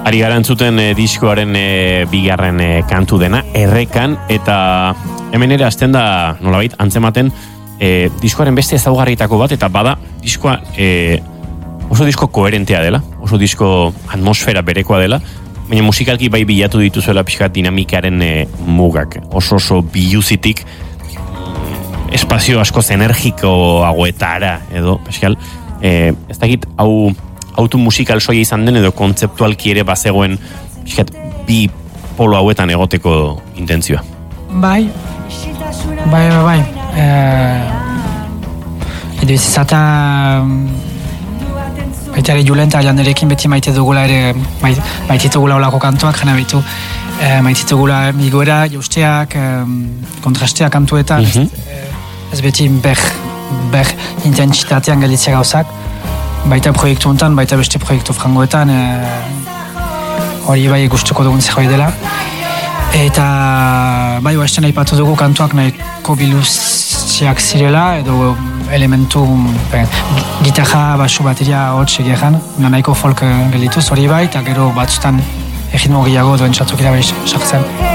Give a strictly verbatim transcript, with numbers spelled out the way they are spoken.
Ari gara entzuten e, diskoaren e, bigarren e, kantu dena, Errekan, eta hemen ere hasten da, nolabait, antzematen, e, diskoaren beste ezaugarrietako bat, eta bada, diskoa e, oso disko koherentea dela, oso disko atmosfera berekoa dela, baina musikalki bai bilatu dituzuela pixkat dinamikaren e, mugak, oso oso biluzitik, espazio askoz energikoagoetara, edo, pixkal, e, ez dakit, hau, auto musikal soia izan den edo kontzeptualki ere bazegoen pixkat, bi polo hauetan egoteko intentzioa. Bai, bai, bai, bai. Eh, edo izizata baita ere Julenta Janerekin beti maite dugula ere maite dugula olako kantuak, jena behitu eh, maite dugula igoera, jausteak, eh, kontrastea kantuetan, mm-hmm. ez, ez beti ber, ber intentsitatean galitzea gauzak, baita proiektu honetan, baita beste proiektu frangoetan, hori e, bai gustuko dugun zerbait dela. Eta bai, baizten aipatu dugu kantuak nahiko biluziak zirela, edo elementu ben, gitarra, basu, bateria, hotz egeran, nahiko folk gelituz hori bai, eta gero batzutan erritmo gehiago duen txatzukira bai sartzen.